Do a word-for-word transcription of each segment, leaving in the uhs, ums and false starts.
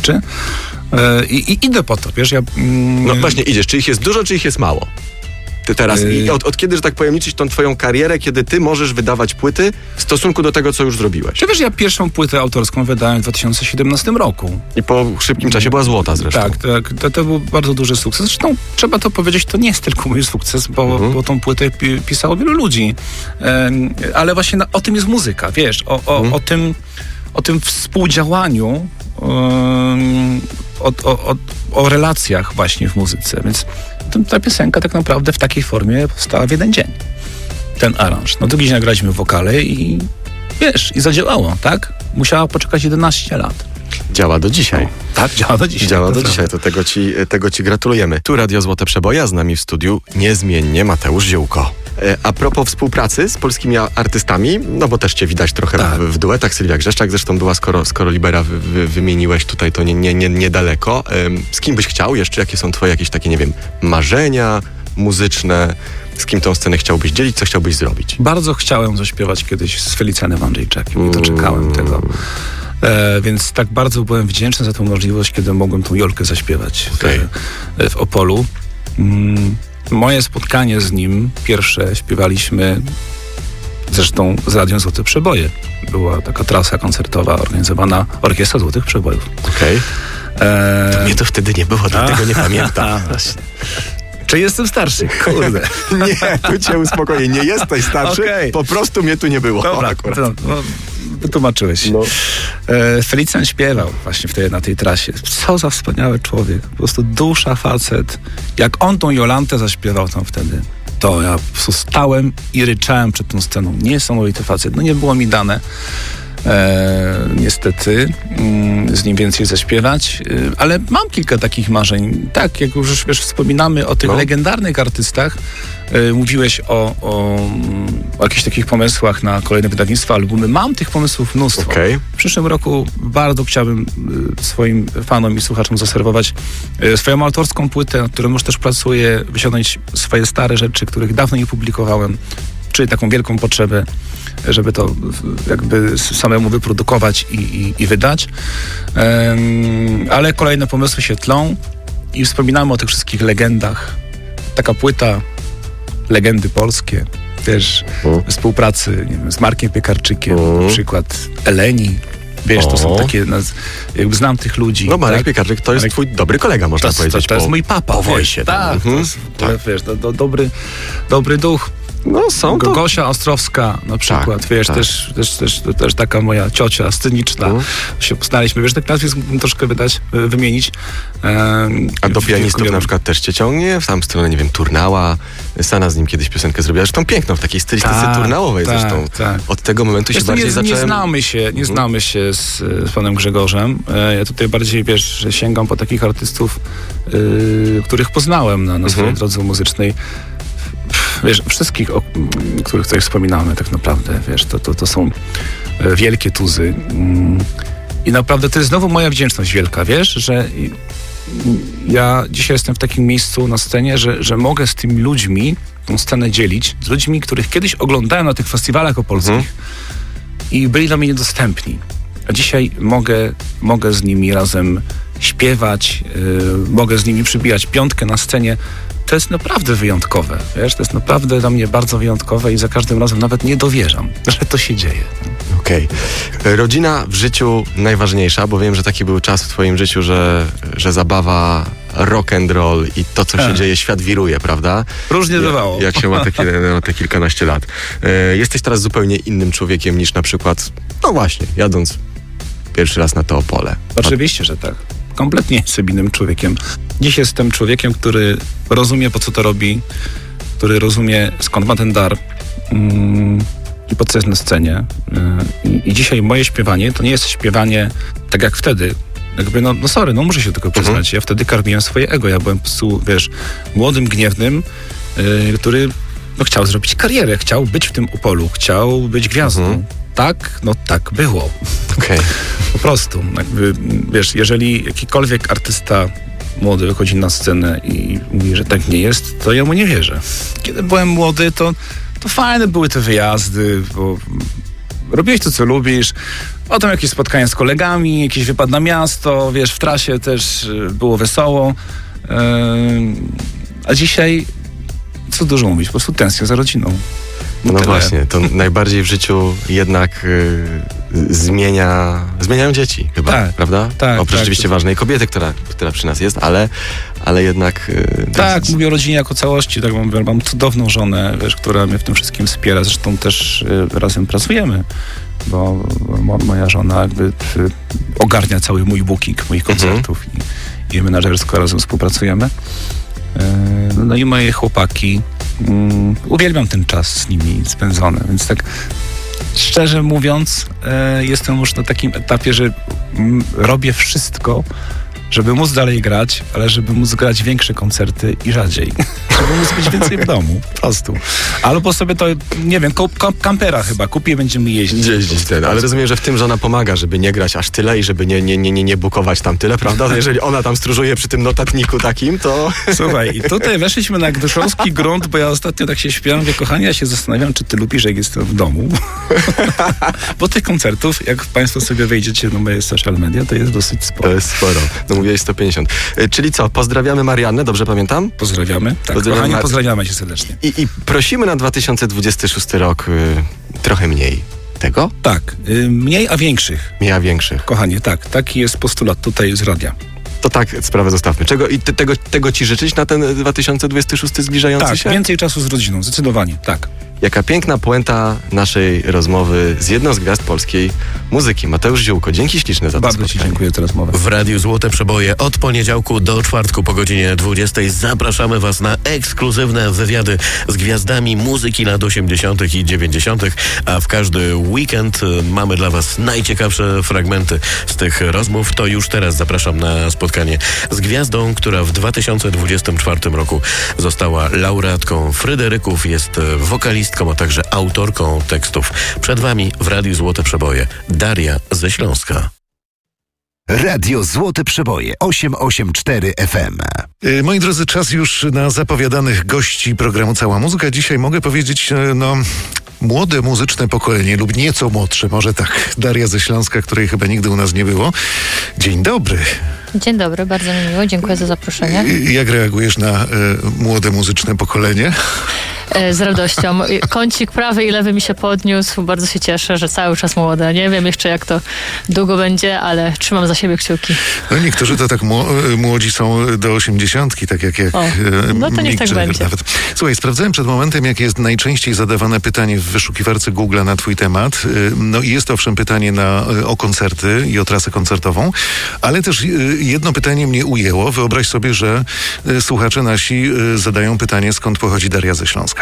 rzeczy. I, i idę po to, wiesz, ja... Mm, no właśnie, idziesz. Czy ich jest dużo, czy ich jest mało? Ty teraz, yy... od, od kiedy, że tak powiem, liczyć tą twoją karierę, kiedy ty możesz wydawać płyty w stosunku do tego, co już zrobiłeś? Czy wiesz, ja pierwszą płytę autorską wydałem w dwa tysiące siedemnastym roku. I po szybkim czasie była złota zresztą. Tak, tak to, to był bardzo duży sukces. Zresztą trzeba to powiedzieć, to nie jest tylko mój sukces, bo, mhm. bo tą płytę pi- pisało wielu ludzi. Um, ale właśnie na, o tym jest muzyka, wiesz, o, o, mhm. o, tym, o tym współdziałaniu, um, o, o, o, o relacjach właśnie w muzyce. Więc ta piosenka tak naprawdę w takiej formie powstała w jeden dzień. Ten aranż. No drugi dzień nagraliśmy wokale i wiesz, i zadziałało, tak? Musiała poczekać jedenaście lat. Działa do dzisiaj. No, tak, działa do dzisiaj. Działa to do prawda. dzisiaj, to tego ci, tego ci gratulujemy. Tu Radio Złote Przeboje, a z nami w studiu niezmiennie Mateusz Ziółko. E, a propos współpracy z polskimi artystami, no bo też cię widać trochę tak. w, w duetach. Sylwia Grzeszczak zresztą była, skoro, skoro Libera wy, wy, wymieniłeś tutaj, to nie, nie, nie, niedaleko. E, z kim byś chciał jeszcze? Jakie są twoje jakieś takie, nie wiem, marzenia muzyczne? Z kim tą scenę chciałbyś dzielić? Co chciałbyś zrobić? Bardzo chciałem zaśpiewać kiedyś z Felicjanem Andrzejczakiem i doczekałem mm. tego. E, więc tak bardzo byłem wdzięczny za tę możliwość, kiedy mogłem tą Jolkę zaśpiewać okay. w, w Opolu. Mm, moje spotkanie z nim, pierwsze śpiewaliśmy zresztą z Radiem Złote Przeboje. Była taka trasa koncertowa organizowana Orkiestra Złotych Przebojów. Okej. Okay. E... Mnie to wtedy nie było, dlatego nie pamiętam. Czy jestem starszy? Kurde. Nie, tu cię uspokoję. Nie jesteś starszy, okay. Po prostu mnie tu nie było. Dobra, akurat. To, no, wytłumaczyłeś. No. E, Felicjan śpiewał właśnie wtedy na tej trasie. Co za wspaniały człowiek. Po prostu dusza facet. Jak on tą Jolantę zaśpiewał tam wtedy, to ja po prostu stałem i ryczałem przed tą sceną. Niesamowity facet. No nie było mi dane E, niestety mm, z nim więcej zaśpiewać, e, ale mam kilka takich marzeń. Tak, jak już wiesz, wspominamy o tych no. legendarnych artystach, e, mówiłeś o, o, o jakichś takich pomysłach na kolejne wydawnictwa, albumy. Mam tych pomysłów mnóstwo. Okay. W przyszłym roku bardzo chciałbym e, swoim fanom i słuchaczom zaserwować e, swoją autorską płytę, nad którą już też pracuję, wyciągnąć swoje stare rzeczy, których dawno nie publikowałem, czyli taką wielką potrzebę, żeby to jakby samemu wyprodukować i, i, i wydać. Um, ale kolejne pomysły się tlą i wspominamy o tych wszystkich legendach. Taka płyta, legendy polskie, też mm. współpracy nie wiem, z Markiem Piekarczykiem, mm. na przykład Eleni. Wiesz, o. to są takie, jakby znam tych ludzi. No Marek tak? Piekarczyk to jest Marek... twój dobry kolega, można to, powiedzieć. To, to jest po, mój papa. Po wojsie. Tak, mhm. to jest, tak. wiesz, do, do, dobry, dobry duch. No są to... Gosia Ostrowska na przykład, tak, wiesz, tak. Też, też, też, też taka moja ciocia sceniczna. Mm. Się poznaliśmy, wiesz, tak nazwisk troszkę wydać, wymienić. Um, A do pianistów na przykład też cię ciągnie? W samą stronę, nie wiem, Turnała. Sana z nim kiedyś piosenkę zrobiła. Zresztą piękną, w takiej stylistyce tak, turnałowej tak, zresztą. Tak. Od tego momentu się wiesz, bardziej nie, zacząłem... Nie znamy się, nie znamy się z, z panem Grzegorzem. Ja tutaj bardziej, wiesz, sięgam po takich artystów, yy, których poznałem na, na swojej mhm. drodze muzycznej. Wiesz, wszystkich, o których tutaj wspominamy tak naprawdę, wiesz, to, to, to są wielkie tuzy. I naprawdę to jest znowu moja wdzięczność wielka, wiesz, że ja dzisiaj jestem w takim miejscu na scenie, że, że mogę z tymi ludźmi tą scenę dzielić, z ludźmi, których kiedyś oglądałem na tych festiwalach opolskich mhm. i byli dla mnie niedostępni. A dzisiaj mogę, mogę z nimi razem śpiewać, yy, mogę z nimi przybijać piątkę na scenie. To jest naprawdę wyjątkowe, wiesz, to jest naprawdę dla mnie bardzo wyjątkowe i za każdym razem nawet nie dowierzam, że to się dzieje. Okej. Okay. Rodzina w życiu najważniejsza, bo wiem, że taki był czas w twoim życiu, że, że zabawa, rock and roll i to, co się A. dzieje, świat wiruje, prawda? Różnie bywało. Jak się ma te, te kilkanaście lat. E, jesteś teraz zupełnie innym człowiekiem niż na przykład, no właśnie, jadąc pierwszy raz na to Opole. Oczywiście, że tak. Kompletnie jestem innym człowiekiem. Dziś jestem człowiekiem, który rozumie, po co to robi, który rozumie, skąd ma ten dar mm, i po co jest na scenie. Yy, I dzisiaj moje śpiewanie to nie jest śpiewanie tak jak wtedy. Jakby, no, no sorry, no muszę się tylko przyznać. Mhm. Ja wtedy karmiłem swoje ego. Ja byłem po prostu, wiesz, młodym, gniewnym, yy, który no, chciał zrobić karierę, chciał być w tym Opolu, chciał być gwiazdą. Mhm. Tak, no tak było. Okay. Po prostu. Jakby, wiesz, jeżeli jakikolwiek artysta młody wychodzi na scenę i mówi, że tak nie jest, to ja mu nie wierzę. Kiedy byłem młody, to, to fajne były te wyjazdy, bo robiłeś to, co lubisz, potem jakieś spotkania z kolegami, jakiś wypad na miasto, wiesz, w trasie też było wesoło. Yy, a dzisiaj, co dużo mówić, po prostu tęsknię za rodziną. No, no właśnie, to najbardziej w życiu jednak y, zmienia, zmieniają dzieci chyba, tak, prawda? Tak. Oprócz tak, rzeczywiście tak. ważnej kobiety, która, która przy nas jest, ale, ale jednak... Y, tak, jest... mówię o rodzinie jako całości, tak mam, mam cudowną żonę, wiesz, która mnie w tym wszystkim wspiera, zresztą też y, razem pracujemy, bo, bo moja żona jakby y, ogarnia cały mój booking, moich koncertów mhm. i, i menadżersko razem współpracujemy. Y, no i moje chłopaki, Um, uwielbiam ten czas z nimi spędzony, więc tak szczerze mówiąc e, jestem już na takim etapie, że m, robię wszystko, żeby móc dalej grać, ale żeby móc grać większe koncerty i rzadziej. Żeby móc być więcej w domu, po prostu. Albo sobie to, nie wiem, kampera chyba kupię i będziemy jeździć. Jeździć ten, ale rozumiem, że w tym żona pomaga, żeby nie grać aż tyle i żeby nie, nie, nie, nie, nie bukować tam tyle, prawda? Jeżeli ona tam stróżuje przy tym notatniku takim, to... Słuchaj, i tutaj weszliśmy na gdyszowski grunt, bo ja ostatnio tak się śpiewam, mówię, kochanie, ja się zastanawiam, czy ty lubisz, jak jestem w domu. Bo tych koncertów, jak państwo sobie wejdziecie na moje social media, to jest dosyć sporo. To jest sporo. No mówiłeś sto pięćdziesiąt. Czyli co, pozdrawiamy Mariannę, dobrze pamiętam? Pozdrawiamy. Tak, pozdrawiamy, kochani, pozdrawiamy cię serdecznie. I, I prosimy na dwa tysiące dwudziesty szósty rok y, trochę mniej tego? Tak, y, mniej a większych. Mniej a większych. Kochanie, tak, taki jest postulat tutaj z radia. To tak, sprawę zostawmy. Czego, i te, tego, tego ci życzyć na ten dwa tysiące dwudziesty szósty zbliżający tak, się? Tak, więcej czasu z rodziną, zdecydowanie, tak. Jaka piękna puenta naszej rozmowy z jedną z gwiazd polskiej muzyki. Mateusz Ziółko, dzięki śliczne za to Bardzo spotkanie. Ci dziękuję za rozmowę. W Radiu Złote Przeboje od poniedziałku do czwartku po godzinie dwudziestej zapraszamy Was na ekskluzywne wywiady z gwiazdami muzyki lat osiemdziesiątych i dziewięćdziesiątych, a w każdy weekend mamy dla Was najciekawsze fragmenty z tych rozmów. To już teraz zapraszam na spotkanie z gwiazdą, która w dwa tysiące dwudziestym czwartym roku została laureatką Fryderyków, jest wokalistką, a także autorką tekstów. Przed Wami w Radiu Złote Przeboje Daria ze Śląska. Radio Złote Przeboje osiem osiem cztery F M. Moi drodzy, czas już na zapowiadanych gości programu Cała Muzyka. Dzisiaj mogę powiedzieć, no... młode muzyczne pokolenie lub nieco młodsze, może tak. Daria ze Śląska, której chyba nigdy u nas nie było. Dzień dobry. Dzień dobry, bardzo mi miło, dziękuję za zaproszenie. Jak reagujesz na y, młode muzyczne pokolenie? Z radością. Kącik prawy i lewy mi się podniósł. Bardzo się cieszę, że cały czas młode. Nie wiem jeszcze, jak to długo będzie, ale trzymam za siebie kciuki. No niektórzy to tak młodzi są do osiemdziesiątki, tak jak, jak o, no to niech tak będzie. Nawet. Słuchaj, sprawdzałem przed momentem, jakie jest najczęściej zadawane pytanie w wyszukiwarce Google na twój temat. No i jest owszem pytanie na, o koncerty i o trasę koncertową, ale też jedno pytanie mnie ujęło. Wyobraź sobie, że słuchacze nasi zadają pytanie, skąd pochodzi Daria ze Śląska.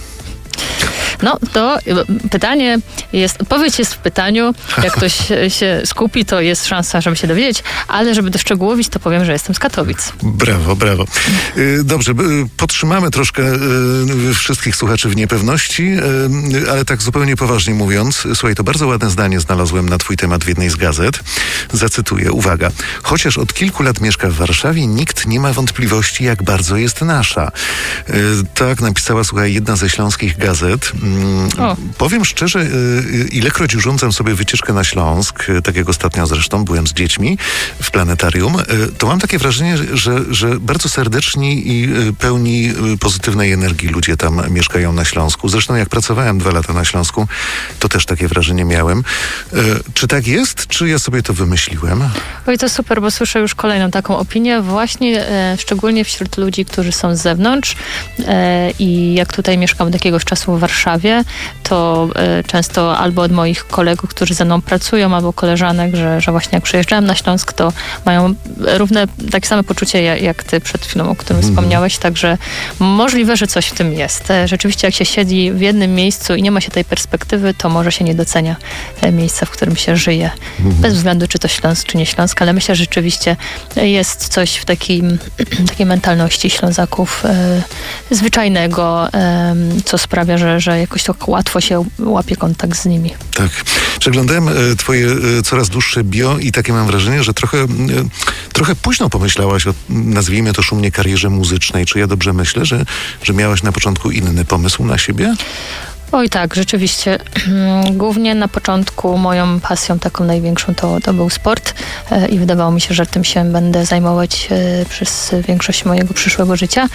No to pytanie jest, odpowiedź jest w pytaniu. Jak ktoś się skupi, to jest szansa, żeby się dowiedzieć, ale żeby doszczegółowić, to powiem, że jestem z Katowic. Brawo, brawo. Dobrze, podtrzymamy troszkę wszystkich słuchaczy w niepewności, ale tak zupełnie poważnie mówiąc, słuchaj, to bardzo ładne zdanie znalazłem na twój temat w jednej z gazet. Zacytuję, uwaga. Chociaż od kilku lat mieszka w Warszawie, nikt nie ma wątpliwości, jak bardzo jest nasza. Tak napisała, słuchaj, jedna ze śląskich gazet. O. Powiem szczerze, ilekroć urządzam sobie wycieczkę na Śląsk, tak jak ostatnio zresztą, byłem z dziećmi w planetarium, to mam takie wrażenie, że, że bardzo serdeczni i pełni pozytywnej energii ludzie tam mieszkają na Śląsku. Zresztą jak pracowałem dwa lata na Śląsku, to też takie wrażenie miałem. Czy tak jest, czy ja sobie to wymyśliłem? Oj, to super, bo słyszę już kolejną taką opinię, właśnie e, szczególnie wśród ludzi, którzy są z zewnątrz e, i jak tutaj mieszkam od jakiegoś czasu w Warszawie, to e, często albo od moich kolegów, którzy ze mną pracują, albo koleżanek, że, że właśnie jak przyjeżdżałem na Śląsk, to mają równe, takie same poczucie jak, jak ty przed chwilą, o którym mm. wspomniałeś, także możliwe, że coś w tym jest. E, rzeczywiście jak się siedzi w jednym miejscu i nie ma się tej perspektywy, to może się nie docenia e, miejsca, w którym się żyje. Mm. Bez względu, czy to Śląsk, czy nie Śląsk, ale myślę, że rzeczywiście jest coś w takim, takiej mentalności Ślązaków e, zwyczajnego, e, co sprawia, że, że jakoś tak łatwo się łapie kontakt z nimi. Tak. Przeglądałem e, twoje e, coraz dłuższe bio i takie mam wrażenie, że trochę, e, trochę późno pomyślałaś o, nazwijmy to szumnie, karierze muzycznej. Czy ja dobrze myślę, że, że miałaś na początku inny pomysł na siebie? Oj tak, rzeczywiście. Głównie na początku moją pasją taką największą to, to był sport e, i wydawało mi się, że tym się będę zajmować e, przez większość mojego przyszłego życia.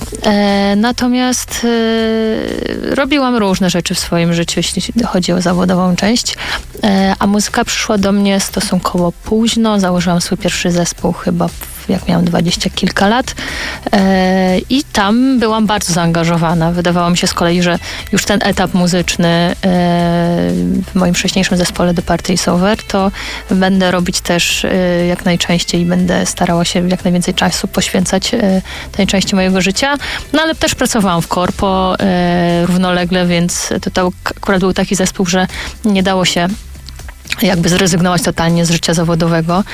E, natomiast e, robiłam różne rzeczy w swoim życiu, jeśli chodzi o zawodową część, e, a muzyka przyszła do mnie stosunkowo późno. Założyłam swój pierwszy zespół chyba jak miałam dwadzieścia kilka lat e, i tam byłam bardzo zaangażowana. Wydawało mi się z kolei, że już ten etap muzyczny e, w moim wcześniejszym zespole The Party is Over, to będę robić też e, jak najczęściej i będę starała się jak najwięcej czasu poświęcać e, tej części mojego życia. No ale też pracowałam w korpo e, równolegle, więc to, to akurat był taki zespół, że nie dało się jakby zrezygnować totalnie z życia zawodowego.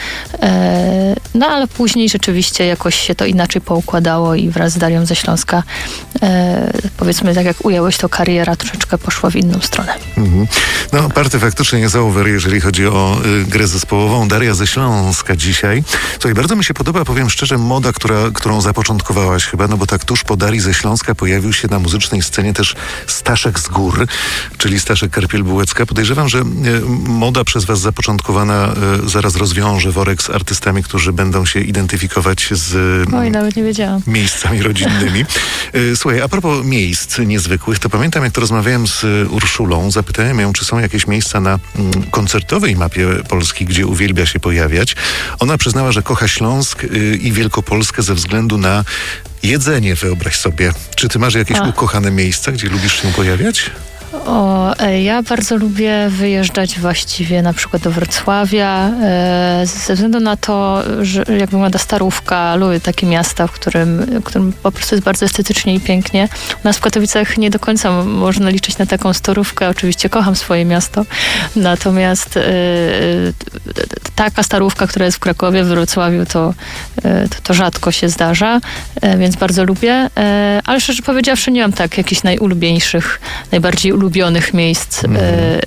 E, no ale później rzeczywiście jakoś się to inaczej poukładało i wraz z Darią ze Śląska e, powiedzmy, tak jak ująłeś, to kariera troszeczkę poszła w inną stronę. Mhm. No, party faktycznie jest over, jeżeli chodzi o y, grę zespołową. Daria ze Śląska dzisiaj. Słuchaj, bardzo mi się podoba, powiem szczerze, moda, która, którą zapoczątkowałaś chyba, no bo tak tuż po Darii ze Śląska pojawił się na muzycznej scenie też Staszek z gór, czyli Staszek Karpiel-Bułecka. Podejrzewam, że y, moda przez was zapoczątkowana y, zaraz rozwiąże worek z artystami, którzy będą się identyfikować z y, Oj, nawet nie wiedziałam. miejscami rodzinnymi. Y, słuchaj, a propos miejsc niezwykłych, to pamiętam, jak to rozmawiałem z Urszulą, zapytałem ją, czy są jakieś miejsca na mm, koncertowej mapie Polski, gdzie uwielbia się pojawiać. Ona przyznała, że kocha Śląsk y, i Wielkopolskę ze względu na jedzenie, wyobraź sobie. Czy ty masz jakieś A. ukochane miejsca, gdzie lubisz się pojawiać? O, ja bardzo lubię wyjeżdżać właściwie na przykład do Wrocławia, e, ze względu na to, że jak wygląda Starówka, lubię takie miasta, w którym, w którym po prostu jest bardzo estetycznie i pięknie. U nas w Katowicach nie do końca można liczyć na taką Starówkę. Oczywiście kocham swoje miasto, natomiast e, taka Starówka, która jest w Krakowie, w Wrocławiu, to, e, to, to rzadko się zdarza, e, więc bardzo lubię. E, ale szczerze powiedziawszy, nie mam tak jakichś najulubieńszych, najbardziej ulubionych miejsc. Mm.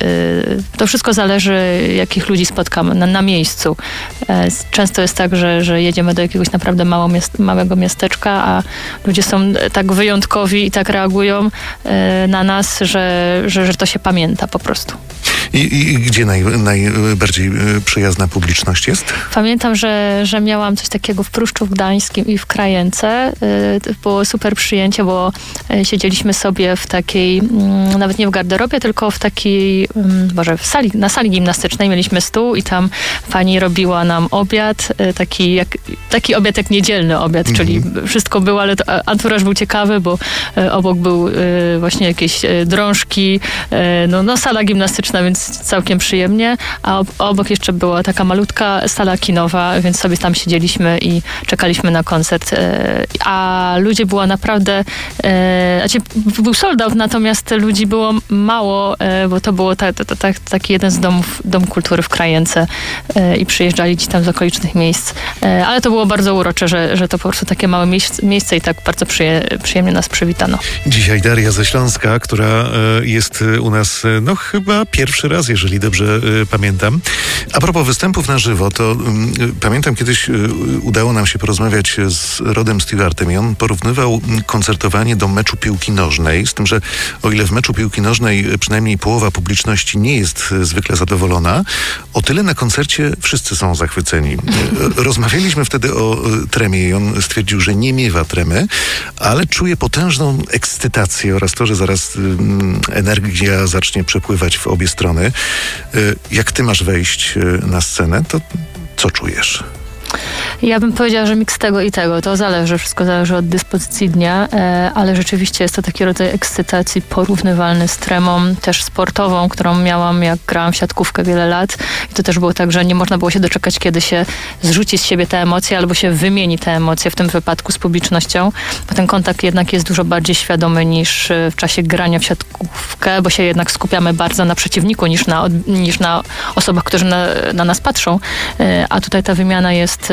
To wszystko zależy, jakich ludzi spotkamy na, na miejscu. Często jest tak, że, że jedziemy do jakiegoś naprawdę mało miast, małego miasteczka, a ludzie są tak wyjątkowi i tak reagują na nas, że, że, że to się pamięta po prostu. I, i gdzie naj, najbardziej przyjazna publiczność jest? Pamiętam, że, że miałam coś takiego w Pruszczu Gdańskim i w Krajence. Było super przyjęcie, bo siedzieliśmy sobie w takiej, nawet nie w garderobie, tylko w takiej, może w sali, na sali gimnastycznej mieliśmy stół i tam pani robiła nam obiad, taki, jak, taki obiad jak niedzielny obiad, mm-hmm. czyli wszystko było, ale to anturaż był ciekawy, bo obok był właśnie jakieś drążki, no, no sala gimnastyczna, więc całkiem przyjemnie, a obok jeszcze była taka malutka sala kinowa, więc sobie tam siedzieliśmy i czekaliśmy na koncert, a ludzi było naprawdę, znaczy był sold out, natomiast ludzi było mało, bo to było ta, ta, ta, taki jeden z domów, dom kultury w Krajence i przyjeżdżali ci tam z okolicznych miejsc, ale to było bardzo urocze, że, że to po prostu takie małe miejsce i tak bardzo przyje, przyjemnie nas przywitano. Dzisiaj Daria ze Śląska, która jest u nas, no chyba pierwszy raz, jeżeli dobrze y, pamiętam. A propos występów na żywo, to y, pamiętam kiedyś y, udało nam się porozmawiać z Rodem Stewartem i on porównywał koncertowanie do meczu piłki nożnej, z tym, że o ile w meczu piłki nożnej przynajmniej połowa publiczności nie jest y, zwykle zadowolona, o tyle na koncercie wszyscy są zachwyceni. Y, rozmawialiśmy wtedy o y, tremie i on stwierdził, że nie miewa tremy, ale czuje potężną ekscytację oraz to, że zaraz y, energia zacznie przepływać w obie strony. Jak ty masz wejść na scenę, to co czujesz? Ja bym powiedziała, że miks tego i tego. To zależy, wszystko zależy od dyspozycji dnia, e, ale rzeczywiście jest to taki rodzaj ekscytacji porównywalny z tremą, też sportową, którą miałam, jak grałam w siatkówkę wiele lat. I to też było tak, że nie można było się doczekać, kiedy się zrzuci z siebie te emocje, albo się wymieni te emocje, w tym wypadku z publicznością, bo ten kontakt jednak jest dużo bardziej świadomy niż w czasie grania w siatkówkę, bo się jednak skupiamy bardzo na przeciwniku niż na, niż na osobach, którzy na, na nas patrzą. E, a tutaj ta wymiana jest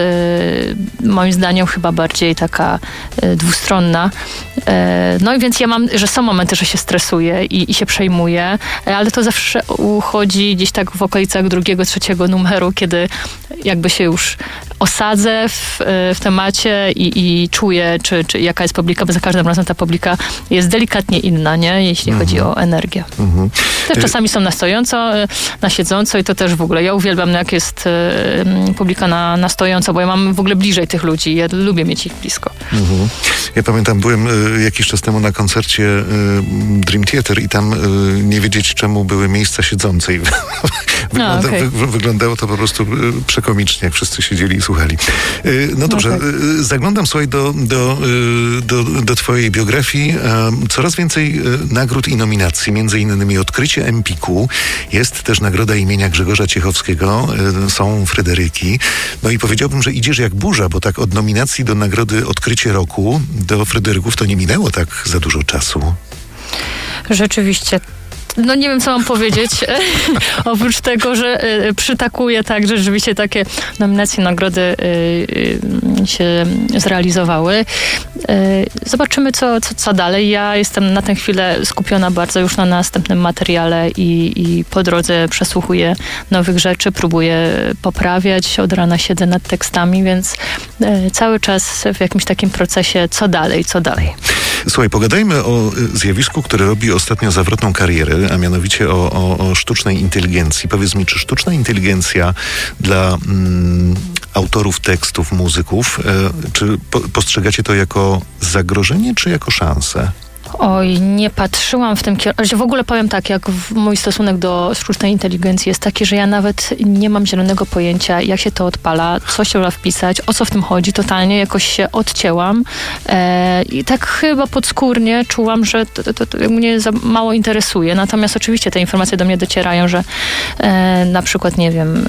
moim zdaniem chyba bardziej taka dwustronna. No i więc ja mam, że są momenty, że się stresuję i, i się przejmuję, ale to zawsze uchodzi gdzieś tak w okolicach drugiego, trzeciego numeru, kiedy jakby się już osadzę w, w temacie i, i czuję, czy, czy jaka jest publika, bo za każdym razem ta publika jest delikatnie inna, nie? Jeśli mhm. chodzi o energię. Mhm. Też czasami są na stojąco, na siedząco i to też w ogóle. Ja uwielbiam, jak jest y, publika na, na stojąco, bo ja mam w ogóle bliżej tych ludzi. Ja lubię mieć ich blisko. Mhm. Ja pamiętam, byłem y, jakiś czas temu na koncercie y, Dream Theater i tam y, nie wiedzieć czemu były miejsca siedzące. I wygląda, A, okay. wy, wyglądało to po prostu y, przekomicznie, jak wszyscy siedzieli i słuchali. Y, no dobrze, okay. y, zaglądam, słuchaj, do, do, y, do, do twojej biografii. Y, coraz więcej y, nagród i nominacji, między innymi Odkrycie Empiku. Jest też nagroda imienia Grzegorza Ciechowskiego. Y, są Fryderyki. No i powiedziałbym, że idziesz jak burza, bo tak od nominacji do nagrody Odkrycie Roku do Fryderyków to nie minęło tak za dużo czasu. Rzeczywiście. No nie wiem, co mam powiedzieć. Oprócz tego, że y, przytakuje tak, że rzeczywiście takie nominacje, nagrody y, y, się zrealizowały. Y, zobaczymy, co, co, co dalej. Ja jestem na tę chwilę skupiona bardzo już na następnym materiale i, i po drodze przesłuchuję nowych rzeczy, próbuję poprawiać. Od rana siedzę nad tekstami, więc y, cały czas w jakimś takim procesie, co dalej, co dalej. Słuchaj, pogadajmy o zjawisku, które robi ostatnio zawrotną karierę, a mianowicie o, o, o sztucznej inteligencji. Powiedz mi, czy sztuczna inteligencja dla mm, autorów tekstów, muzyków, e, czy po, postrzegacie to jako zagrożenie, czy jako szansę? Oj, nie patrzyłam w tym kierunku. W ogóle powiem tak, jak mój stosunek do sztucznej inteligencji jest taki, że ja nawet nie mam zielonego pojęcia, jak się to odpala, co się da wpisać, o co w tym chodzi. Totalnie jakoś się odcięłam e, i tak chyba podskórnie czułam, że to, to, to mnie za mało interesuje. Natomiast oczywiście te informacje do mnie docierają, że e, na przykład, nie wiem,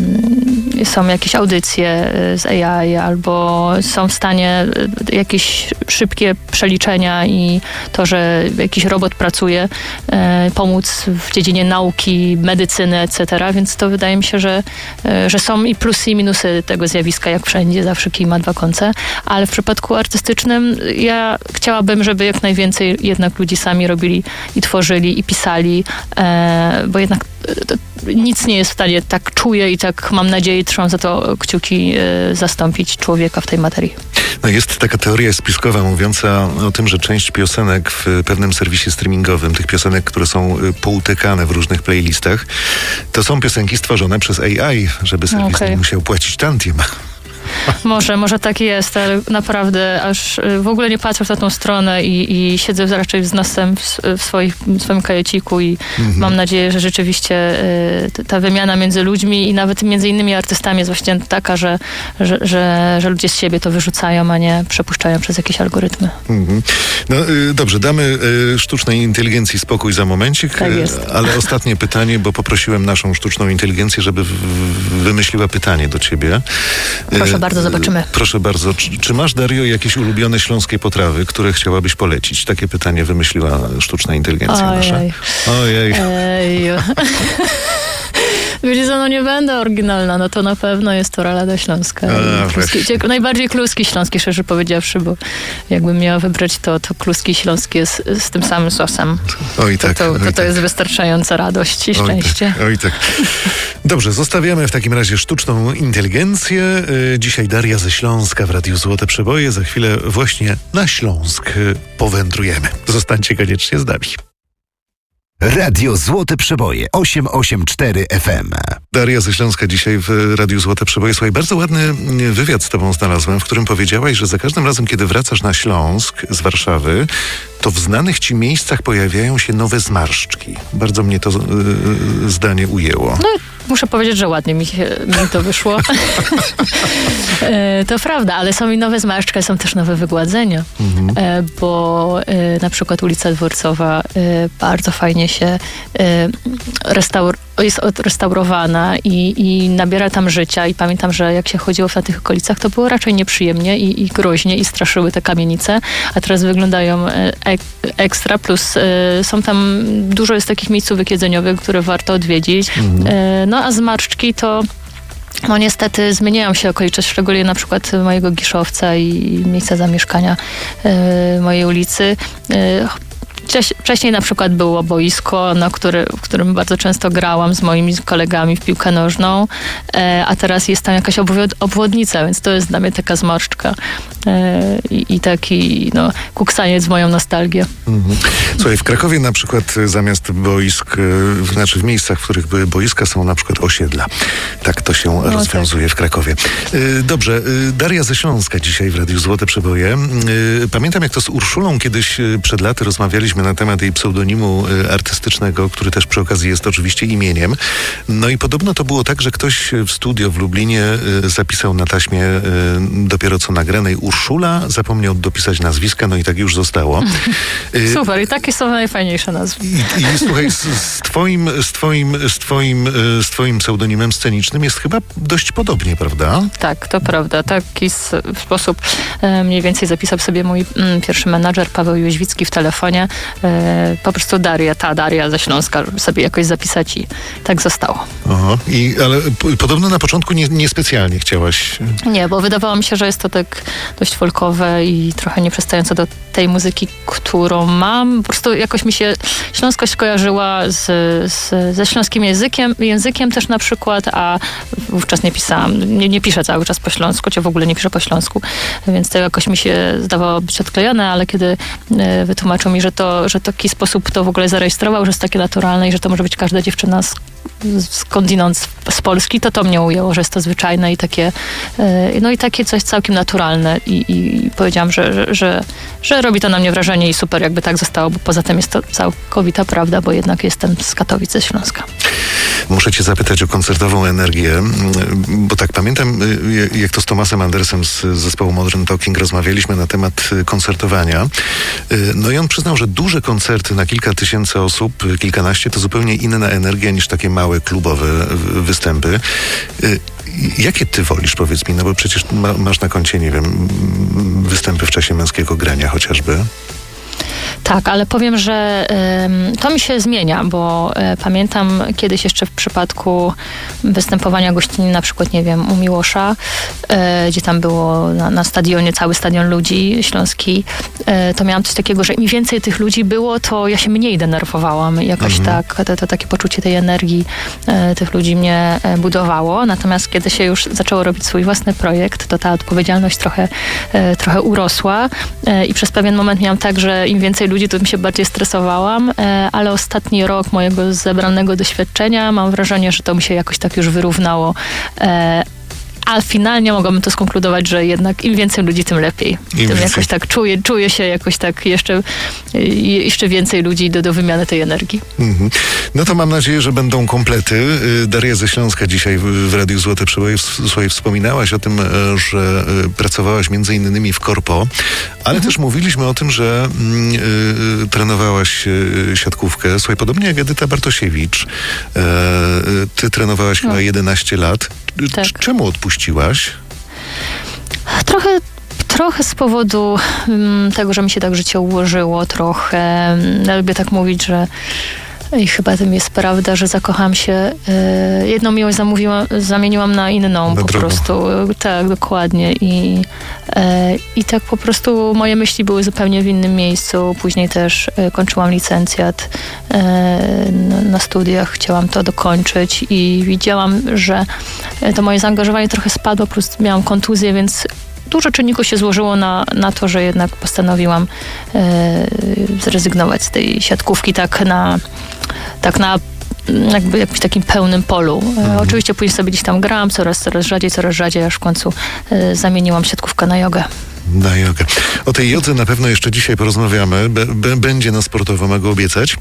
e, są jakieś audycje z A I albo są w stanie jakieś szybkie przeliczenia i to, że jakiś robot pracuje, e, pomóc w dziedzinie nauki, medycyny, et cetera. Więc to wydaje mi się, że, e, że są i plusy i minusy tego zjawiska, jak wszędzie, zawsze kij ma dwa końce. Ale w przypadku artystycznym ja chciałabym, żeby jak najwięcej jednak ludzi sami robili i tworzyli i pisali, e, bo jednak to, nic nie jest w stanie, tak czuję i tak mam nadzieję, trzymam za to kciuki, e, zastąpić człowieka w tej materii. No jest taka teoria spiskowa mówiąca o tym, że część piosenek w pewnym serwisie streamingowym, tych piosenek, które są poutykane w różnych playlistach, to są piosenki stworzone przez A I, żeby serwis okay. nie musiał płacić tantiem. Może, może tak jest, ale naprawdę aż w ogóle nie patrzę w tą stronę i, i siedzę raczej z nosem w, w, swoich, w swoim kajeciku i mhm. mam nadzieję, że rzeczywiście y, ta wymiana między ludźmi i nawet między innymi artystami jest właśnie taka, że, że, że, że ludzie z siebie to wyrzucają, a nie przepuszczają przez jakieś algorytmy. Mhm. No y, dobrze, damy y, sztucznej inteligencji spokój za momencik, tak jest. y, ale ostatnie pytanie, bo poprosiłem naszą sztuczną inteligencję, żeby w, w, wymyśliła pytanie do ciebie. Proszę bardzo, zobaczymy. Proszę bardzo. Czy, czy masz, Dario, jakieś ulubione śląskie potrawy, które chciałabyś polecić? Takie pytanie wymyśliła sztuczna inteligencja Ojej. nasza. Ojej. Ej. Wiecie co, no nie będę oryginalna, no to na pewno jest to rolada śląska. A, kluski, najbardziej kluski śląskie, szczerze powiedziawszy, bo jakbym miała wybrać, to, to kluski śląskie jest z tym samym sosem. Oj tak. To, to, to, oj to tak. jest wystarczająca radość i szczęście. Oj tak, oj tak. Dobrze, zostawiamy w takim razie sztuczną inteligencję. Dzisiaj Daria ze Śląska w Radiu Złote Przeboje. Za chwilę właśnie na Śląsk powędrujemy. Zostańcie koniecznie z nami. Radio Złote Przeboje osiem osiem cztery F M. Daria ze Śląska dzisiaj w Radiu Złote Przeboje. Słuchaj, bardzo ładny wywiad z tobą znalazłem, w którym powiedziałaś, że za każdym razem, kiedy wracasz na Śląsk z Warszawy, to w znanych ci miejscach pojawiają się nowe zmarszczki. Bardzo mnie to yy, zdanie ujęło. No, muszę powiedzieć, że ładnie mi, mi to wyszło. e, to prawda, ale są i nowe zmarszczki, są też nowe wygładzenia, mhm. e, bo e, na przykład ulica Dworcowa e, bardzo fajnie się e, restaur- jest odrestaurowana i, i nabiera tam życia i pamiętam, że jak się chodziło w tych okolicach, to było raczej nieprzyjemnie i, i groźnie i straszyły te kamienice, a teraz wyglądają ek, ekstra, plus e, są tam, dużo jest takich miejscówek jedzeniowych, które warto odwiedzić. Mhm. E, no a zmarszczki to no niestety zmieniają się okoliczności, szczególnie na przykład mojego Giszowca i miejsca zamieszkania e, mojej ulicy. E, Wcześniej na przykład było boisko, na który, w którym bardzo często grałam z moimi kolegami w piłkę nożną, e, a teraz jest tam jakaś obwod- obwodnica, więc to jest dla mnie taka zmarszczka e, i, i taki no, kuksaniec w moją nostalgię. Mhm. Słuchaj, w Krakowie na przykład zamiast boisk, e, znaczy w miejscach, w których były boiska, są na przykład osiedla. Tak to się no, rozwiązuje tak. w Krakowie. E, dobrze, e, Daria ze Śląska dzisiaj w Radiu Złote Przeboje. E, pamiętam, jak to z Urszulą kiedyś przed laty rozmawialiśmy na temat jej pseudonimu artystycznego, który też przy okazji jest oczywiście imieniem. No i podobno to było tak, że ktoś w studio w Lublinie zapisał na taśmie dopiero co nagranej Urszula, zapomniał dopisać nazwiska, no i tak już zostało. Super, i takie są najfajniejsze nazwy. I, i słuchaj, z, z, twoim, z, twoim, z, twoim, z twoim pseudonimem scenicznym jest chyba dość podobnie, prawda? Tak, to prawda. Taki sposób mniej więcej zapisał sobie mój mm, pierwszy menadżer Paweł Jóźwicki w telefonie. E, po prostu Daria, ta Daria ze Śląska, żeby sobie jakoś zapisać i tak zostało. Aha, i, ale p- podobno na początku nie, niespecjalnie chciałaś... Nie, bo wydawało mi się, że jest to tak dość folkowe i trochę nieprzystające do tej muzyki, którą mam. Po prostu jakoś mi się śląskość kojarzyła z, z, ze śląskim językiem, językiem też na przykład, a wówczas nie pisałam, nie, nie piszę cały czas po śląsku, czy w ogóle nie piszę po śląsku, więc to jakoś mi się zdawało być odklejone, ale kiedy e, wytłumaczył mi, że to, że taki sposób to w ogóle zarejestrował, że jest takie naturalne i że to może być każda dziewczyna z, skądinąd z, z Polski, to to mnie ujęło, że jest to zwyczajne i takie, e, no i takie coś całkiem naturalne i, i powiedziałam, że, że, że, że robi to na mnie wrażenie i super, jakby tak zostało, bo poza tym jest to całkowita prawda, bo jednak jestem z Katowic, ze Śląska. Muszę cię zapytać o koncertową energię, bo tak pamiętam, jak to z Tomasem Andersem z zespołu Modern Talking rozmawialiśmy na temat koncertowania. No i on przyznał, że duże koncerty na kilka tysięcy osób, kilkanaście, to zupełnie inna energia niż takie małe klubowe występy. Jakie ty wolisz, powiedz mi, no bo przecież ma, masz na koncie, nie wiem, występy w czasie męskiego grania chociażby. Tak, ale powiem, że y, to mi się zmienia, bo y, pamiętam kiedyś jeszcze w przypadku występowania gościni, na przykład, nie wiem, u Miłosza, y, gdzie tam było na, na stadionie cały stadion ludzi śląski, y, to miałam coś takiego, że im więcej tych ludzi było, to ja się mniej denerwowałam. Jakoś mhm. tak, to, to takie poczucie tej energii y, tych ludzi mnie y, budowało. Natomiast kiedy się już zaczęło robić swój własny projekt, to ta odpowiedzialność trochę, y, trochę urosła y, i przez pewien moment miałam tak, że im więcej ludzi, to mi się bardziej stresowałam, ale ostatni rok mojego zebranego doświadczenia mam wrażenie, że to mi się jakoś tak już wyrównało. A finalnie mogłabym to skonkludować, że jednak im więcej ludzi, tym lepiej. Im tym więcej. jakoś tak czuję, czuję się jakoś tak jeszcze, jeszcze więcej ludzi do, do wymiany tej energii. Mhm. No to mam nadzieję, że będą komplety. Daria ze Śląska dzisiaj w, w Radiu Złote Przeboje. Słuchaj, wspominałaś o tym, że pracowałaś między innymi w korpo, ale mhm. też mówiliśmy o tym, że y, y, trenowałaś y, siatkówkę. Słuchaj, podobnie jak Edyta Bartosiewicz. Y, ty trenowałaś no. chyba jedenaście lat. Tak. Czemu odpuściłaś? Trochę, trochę z powodu um, tego, że mi się tak życie ułożyło, trochę. Ja lubię tak mówić, że i chyba tym jest prawda, że zakochałam się. Y, jedną miłość zamówiłam, zamieniłam na inną na po drugą. prostu. Tak, dokładnie. I, y, I tak po prostu moje myśli były zupełnie w innym miejscu. Później też y, kończyłam licencjat y, na, na studiach. Chciałam to dokończyć i widziałam, że to moje zaangażowanie trochę spadło. Po prostu miałam kontuzję, więc dużo czynników się złożyło na, na to, że jednak postanowiłam e, zrezygnować z tej siatkówki tak na, tak na jakby jakimś takim pełnym polu. E, mhm. Oczywiście później sobie gdzieś tam grałam coraz, coraz rzadziej, coraz rzadziej, aż w końcu e, zamieniłam siatkówkę na jogę. Na jogę. O tej jodze na pewno jeszcze dzisiaj porozmawiamy. B- b- będzie na sportowo, mogę obiecać. E,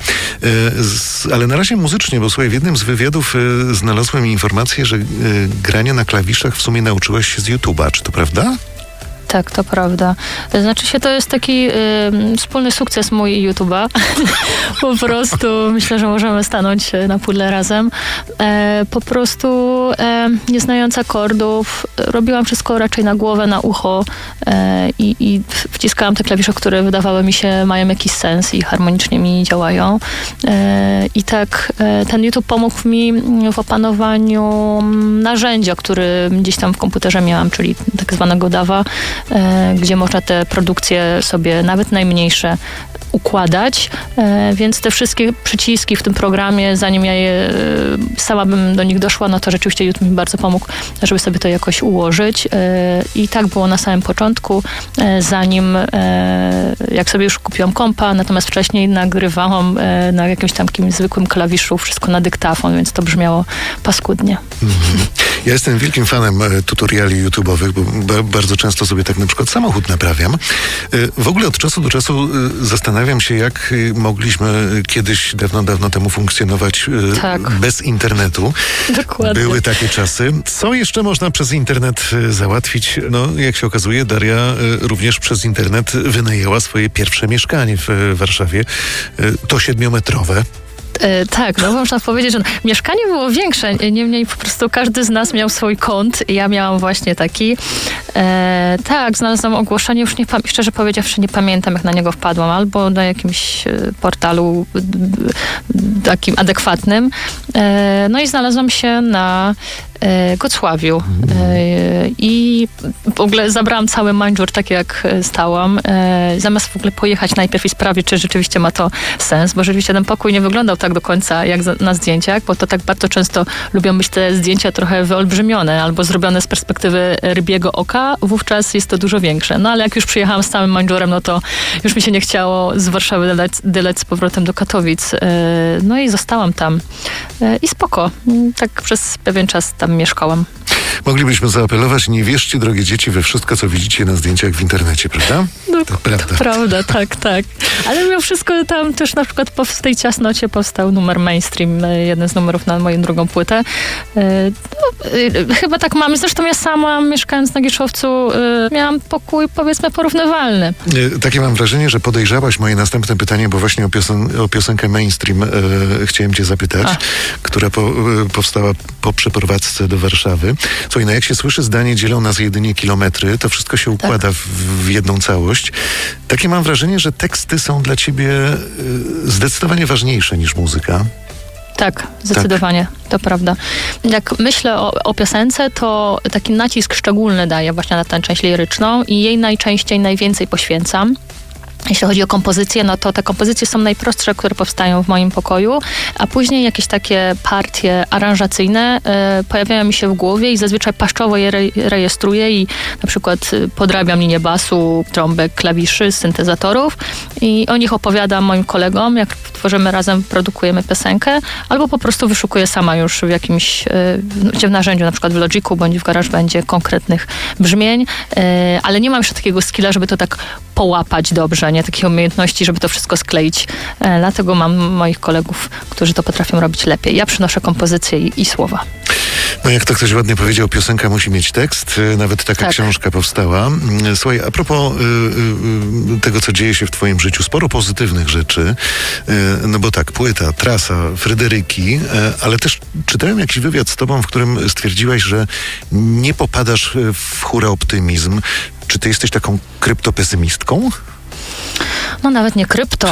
z, ale na razie muzycznie, bo słuchaj, w jednym z wywiadów e, znalazłem informację, że e, grania na klawiszach w sumie nauczyłaś się z YouTube'a. Czy to prawda? Tak, to prawda. Znaczy się, to jest taki y, wspólny sukces mój i YouTube'a. Po prostu myślę, że możemy stanąć na pudle razem. E, po prostu e, nie znając akordów, robiłam wszystko raczej na głowę, na ucho e, i, i wciskałam te klawisze, które wydawały mi się mają jakiś sens i harmonicznie mi działają. E, I tak e, ten YouTube pomógł mi w opanowaniu narzędzia, które gdzieś tam w komputerze miałam, czyli tak zwanego dawa, gdzie można te produkcje sobie, nawet najmniejsze, układać, e, więc te wszystkie przyciski w tym programie, zanim ja je e, sama bym do nich doszła, no to rzeczywiście YouTube mi bardzo pomógł, żeby sobie to jakoś ułożyć. E, I tak było na samym początku, e, zanim e, jak sobie już kupiłam kompa, natomiast wcześniej nagrywałam e, na jakimś tam takim zwykłym klawiszu wszystko na dyktafon, więc to brzmiało paskudnie. Mhm. Ja jestem wielkim fanem e, tutoriali YouTube'owych, bo ba- bardzo często sobie tak na przykład samochód naprawiam. E, w ogóle od czasu do czasu e, zastanawiam się, jak e, mogliśmy kiedyś, dawno, dawno temu funkcjonować e, Tak. bez internetu. Dokładnie. Były takie czasy. Co jeszcze można przez internet e, załatwić? No, jak się okazuje, Daria e, również przez internet wynajęła swoje pierwsze mieszkanie w e, Warszawie. E, to siedmiometrowe. E, tak, no można powiedzieć, że mieszkanie było większe, niemniej po prostu każdy z nas miał swój kąt. Ja miałam właśnie taki. E, tak, znalazłam ogłoszenie, już nie pam- szczerze powiedziawszy nie pamiętam, jak na niego wpadłam, albo na jakimś e, portalu d- d- takim adekwatnym. E, no i znalazłam się na e, Gocławiu. E, I w ogóle zabrałam cały manżur, tak jak stałam, e, zamiast w ogóle pojechać najpierw i sprawdzić, czy rzeczywiście ma to sens, bo rzeczywiście ten pokój nie wyglądał tak do końca jak za, na zdjęciach, bo to tak bardzo często lubią być te zdjęcia trochę wyolbrzymione albo zrobione z perspektywy rybiego oka, wówczas jest to dużo większe. No ale jak już przyjechałam z całym manżurem, no to już mi się nie chciało z Warszawy dyleć, dyleć z powrotem do Katowic. E, no i zostałam tam. E, I spoko. Tak przez pewien czas tam mieszkałam. Moglibyśmy zaapelować, nie wierzcie, drogie dzieci, we wszystko, co widzicie na zdjęciach w internecie, prawda? No, To prawda. To prawda, tak, tak. Ale mimo wszystko tam też na przykład po, w tej ciasnocie powstał numer Mainstream, jeden z numerów na moją drugą płytę. No, chyba tak mamy. Zresztą ja sama, mieszkając na Gieszowcu, miałam pokój, powiedzmy, porównywalny. Takie mam wrażenie, że podejrzałaś moje następne pytanie, bo właśnie o, piosen- o piosenkę Mainstream e, chciałem cię zapytać, A. która po, e, powstała po przeprowadzce do Warszawy. Słuchaj, no jak się słyszy zdanie, dzielą nas jedynie kilometry, to wszystko się układa Tak. w, w jedną całość. Takie mam wrażenie, że teksty są dla ciebie e, zdecydowanie ważniejsze niż muzyka. Tak, zdecydowanie, tak. To prawda. Jak myślę o, o piosence, to taki nacisk szczególny daję właśnie na tę część liryczną i jej najczęściej najwięcej poświęcam. Jeśli chodzi o kompozycje, no to te kompozycje są najprostsze, które powstają w moim pokoju, a później jakieś takie partie aranżacyjne y, pojawiają mi się w głowie i zazwyczaj paszczowo je re- rejestruję i na przykład y, podrabiam linię basu, trąbek, klawiszy, syntezatorów i o nich opowiadam moim kolegom, jak tworzymy razem, produkujemy piosenkę, albo po prostu wyszukuję sama już w jakimś, y, w narzędziu, na przykład w Logicu bądź w GarageBandzie konkretnych brzmień, y, ale nie mam jeszcze takiego skilla, żeby to tak połapać dobrze, nie takiej umiejętności, żeby to wszystko skleić. E, dlatego mam moich kolegów, którzy to potrafią robić lepiej. Ja przynoszę kompozycję i, i słowa. No jak to ktoś ładnie powiedział, piosenka musi mieć tekst. Nawet taka Tak. książka powstała. Słuchaj, a propos y, y, tego, co dzieje się w twoim życiu, sporo pozytywnych rzeczy. Y, no bo tak, płyta, trasa, Fryderyki, y, ale też czytałem jakiś wywiad z tobą, w którym stwierdziłaś, że nie popadasz w hura optymizm. Czy ty jesteś taką kryptopesymistką? No nawet nie krypto.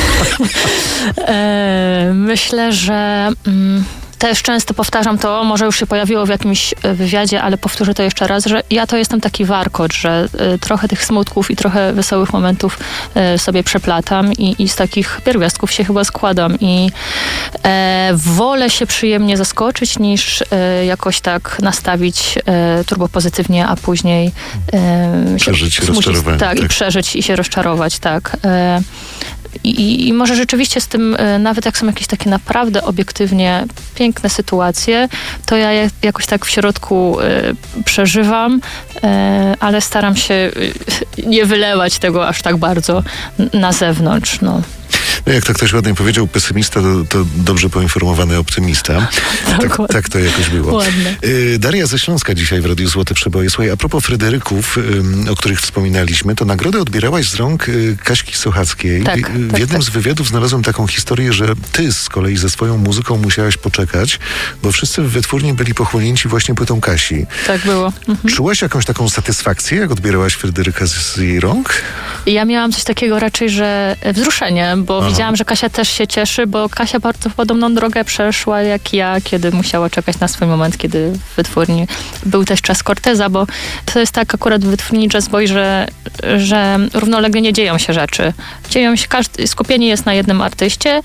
e, myślę, że... Mm, też często powtarzam to, może już się pojawiło w jakimś wywiadzie, ale powtórzę to jeszcze raz, że ja to jestem taki warkocz, że y, trochę tych smutków i trochę wesołych momentów y, sobie przeplatam i, i z takich pierwiastków się chyba składam i e, wolę się przyjemnie zaskoczyć niż y, jakoś tak nastawić y, turbo pozytywnie, a później y, przeżyć się rozczarowanie. Tak, tak, i przeżyć i się rozczarować, tak. E, I, I może rzeczywiście z tym, nawet jak są jakieś takie naprawdę obiektywnie piękne sytuacje, to ja je, jakoś tak w środku y, przeżywam, y, ale staram się y, nie wylewać tego aż tak bardzo na zewnątrz. No. No jak to ktoś ładnie powiedział, pesymista to, to dobrze poinformowany optymista. tak, tak to jakoś było. Ładne. Y, Daria ze Śląska dzisiaj w Radiu Złote Przeboje. Słuchaj, a propos Fryderyków, y, o których wspominaliśmy, to nagrodę odbierałaś z rąk y, Kaśki Sochackiej. Tak, y, tak, w jednym tak. z wywiadów znalazłem taką historię, że ty z kolei ze swoją muzyką musiałaś poczekać, bo wszyscy w wytwórni byli pochłonięci właśnie płytą Kasi. Tak było. Mhm. Czułaś jakąś taką satysfakcję, jak odbierałaś Fryderyka z, z jej rąk? Ja miałam coś takiego raczej, że wzruszenie, bo Aha. widziałam, że Kasia też się cieszy, bo Kasia bardzo podobną drogę przeszła jak ja, kiedy musiała czekać na swój moment, kiedy w wytwórni był też czas Corteza, bo to jest tak akurat w wytwórni Jazz Boy, że, że równolegle nie dzieją się rzeczy. Dzieją się, każdy, skupienie jest na jednym artyście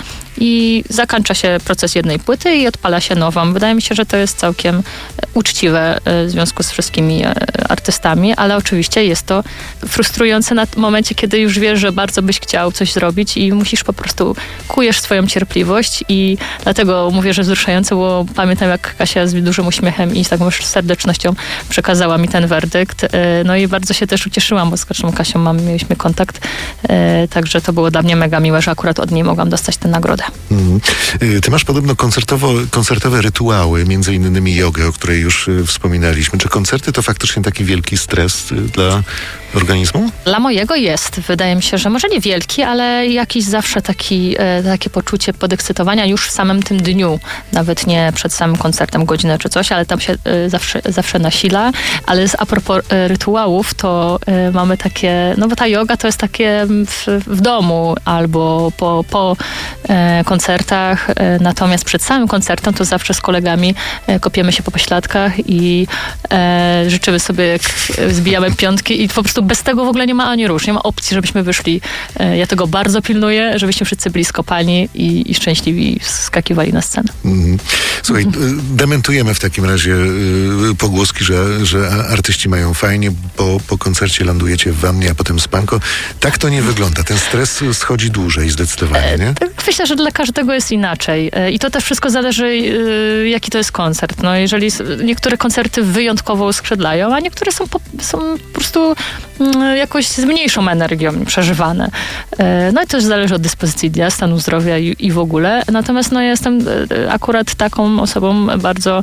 i zakończa się proces jednej płyty i odpala się nową. Wydaje mi się, że to jest całkiem uczciwe w związku z wszystkimi artystami, ale oczywiście jest to frustrujące na momencie, kiedy już wiesz, że bardzo byś chciał coś zrobić i musisz po prostu, kujesz swoją cierpliwość i dlatego mówię, że wzruszające, bo pamiętam, jak Kasia z dużym uśmiechem i z taką serdecznością przekazała mi ten werdykt. No i bardzo się też ucieszyłam, bo z Kasią mam, mieliśmy kontakt, także to było dla mnie mega miłe, że akurat od niej mogłam dostać tę nagrodę. Mm. Ty masz podobno koncertowo, koncertowe rytuały, między innymi jogę, o której już wspominaliśmy. Czy koncerty to faktycznie taki wielki stres dla organizmu? Dla mojego jest. Wydaje mi się, że może nie wielki, ale jakiś zawsze taki, e, takie poczucie podekscytowania już w samym tym dniu. Nawet nie przed samym koncertem godzinę czy coś, ale tam się e, zawsze, zawsze nasila. Ale z, a propos e, rytuałów, to e, mamy takie, no bo ta joga to jest takie w, w domu albo po, po e, koncertach. E, natomiast przed samym koncertem to zawsze z kolegami e, kopiemy się po pośladkach i e, życzymy sobie, zbijamy piątki i po prostu bez tego w ogóle nie ma ani rusz, nie ma opcji, żebyśmy wyszli. Ja tego bardzo pilnuję, żebyśmy wszyscy byli skopani i, i szczęśliwi skakiwali na scenę. Mm. Słuchaj, mm. dementujemy w takim razie y, pogłoski, że, że artyści mają fajnie, bo po koncercie lądujecie w wannie, a potem spanko. Tak to nie wygląda. Ten stres schodzi dłużej zdecydowanie, nie? Myślę, że dla każdego jest inaczej. I to też wszystko zależy, y, jaki to jest koncert. No, jeżeli niektóre koncerty wyjątkowo uskrzydlają, a niektóre są po, są po prostu jakoś z mniejszą energią przeżywane. No i to też zależy od dyspozycji dnia, stanu zdrowia i, i w ogóle. Natomiast no, ja jestem akurat taką osobą bardzo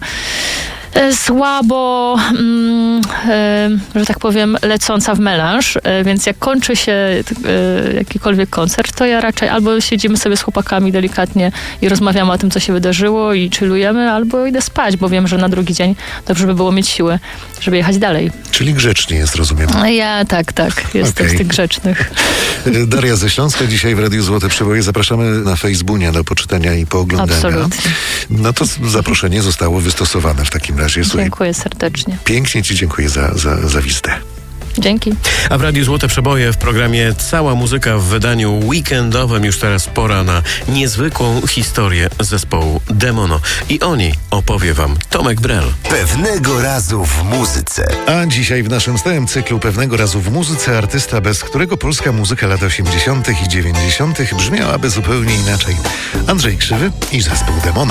słabo, mm, e, że tak powiem, lecąca w melanż, e, więc jak kończy się e, jakikolwiek koncert, to ja raczej albo siedzimy sobie z chłopakami delikatnie i rozmawiamy o tym, co się wydarzyło i chillujemy, albo idę spać, bo wiem, że na drugi dzień dobrze by było mieć siły, żeby jechać dalej. Czyli grzecznie jest, rozumiem. Ja tak, tak. Jestem okay. z tych grzecznych. Daria ze Śląska, dzisiaj w Radiu Złote Przeboje. Zapraszamy na Facebooka do poczytania i pooglądania. Absolutnie. No to zaproszenie zostało wystosowane w takim razie. Słuchaj, dziękuję serdecznie. Pięknie ci dziękuję za, za, za wizytę. Dzięki. A w Radiu Złote Przeboje w programie Cała Muzyka w wydaniu weekendowym już teraz pora na niezwykłą historię zespołu Demono. I o niej opowie wam Tomek Brel. Pewnego razu w muzyce. A dzisiaj w naszym stałym cyklu Pewnego razu w muzyce artysta, bez którego polska muzyka lat osiemdziesiątych i dziewięćdziesiątych brzmiałaby zupełnie inaczej. Andrzej Krzywy i zespół Demono.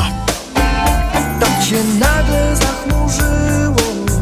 Tak się nagle zachmurzyło,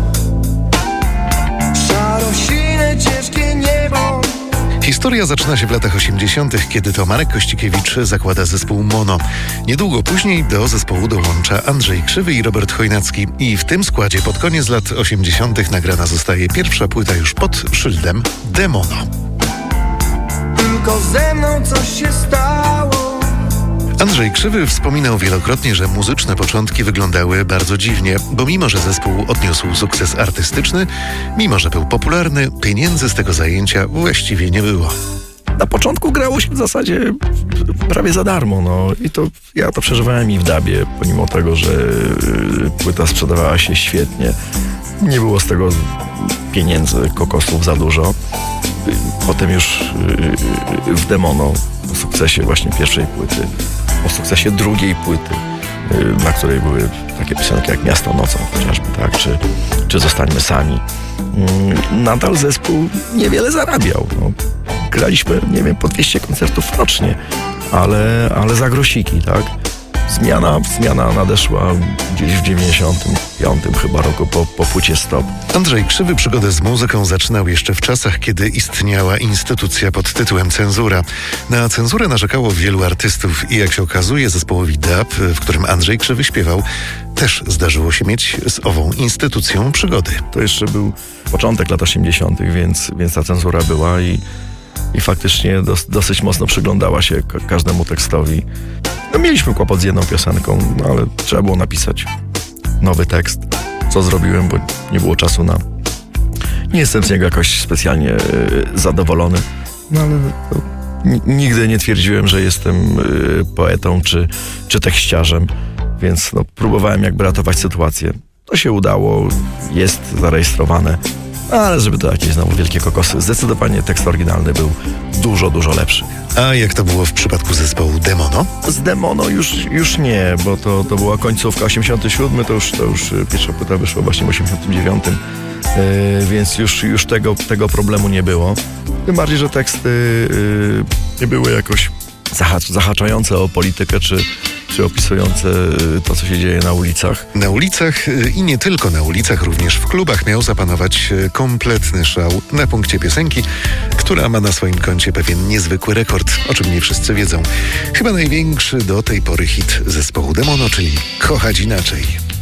szarosine ciężkie niebo. Historia zaczyna się w latach osiemdziesiątych, kiedy to Marek Kościkiewicz zakłada zespół Mono. Niedługo później do zespołu dołącza Andrzej Krzywy i Robert Chojnacki. I w tym składzie pod koniec lat osiemdziesiątych nagrana zostaje pierwsza płyta już pod szyldem Demono. Tylko ze mną coś się stało. Andrzej Krzywy wspominał wielokrotnie, że muzyczne początki wyglądały bardzo dziwnie, bo mimo, że zespół odniósł sukces artystyczny, mimo, że był popularny, pieniędzy z tego zajęcia właściwie nie było. Na początku grało się w zasadzie prawie za darmo, no i to ja to przeżywałem i w dabie, pomimo tego, że y, płyta sprzedawała się świetnie. Nie było z tego pieniędzy, kokosów za dużo. Potem już y, w Demono, po sukcesie właśnie pierwszej płyty, po sukcesie drugiej płyty, y, na której były takie piosenki jak Miasto nocą chociażby, tak, czy, czy Zostańmy sami. Y, nadal zespół niewiele zarabiał. No. Graliśmy, nie wiem, po dwieście koncertów rocznie, ale, ale za grosiki, tak. Zmiana, zmiana nadeszła gdzieś w dziewięćdziesiątym piątym chyba roku po, po płycie Stop. Andrzej Krzywy przygodę z muzyką zaczynał jeszcze w czasach, kiedy istniała instytucja pod tytułem cenzura. Na cenzurę narzekało wielu artystów i jak się okazuje zespołowi D A P, w którym Andrzej Krzywy śpiewał, też zdarzyło się mieć z ową instytucją przygody. To jeszcze był początek lat osiemdziesiątych, więc, więc ta cenzura była i, i faktycznie dos, dosyć mocno przyglądała się ka- każdemu tekstowi. No, mieliśmy kłopot z jedną piosenką, no, ale trzeba było napisać nowy tekst, co zrobiłem, bo nie było czasu na... Nie jestem z niego jakoś specjalnie y, zadowolony, no ale to N- nigdy nie twierdziłem, że jestem y, poetą czy, czy tekściarzem, więc no, próbowałem jakby ratować sytuację. To się udało, jest zarejestrowane, ale żeby to jakieś znowu wielkie kokosy, zdecydowanie tekst oryginalny był dużo, dużo lepszy. A jak to było w przypadku zespołu Demono? Z Demono już, już nie, bo to, to była końcówka osiemdziesiąty siódmy, to już, to już pierwsza płyta wyszła właśnie w osiemdziesiątym dziewiątym, yy, więc już, już tego, tego problemu nie było. Tym bardziej, że teksty yy, nie były jakoś zahacz, zahaczające o politykę, czy, czy opisujące yy, to, co się dzieje na ulicach. Na ulicach y, i nie tylko na ulicach, również w klubach miał zapanować y, kompletny szał na punkcie piosenki, która ma na swoim koncie pewien niezwykły rekord, o czym nie wszyscy wiedzą. Chyba największy do tej pory hit zespołu Demono, czyli Kochać Inaczej.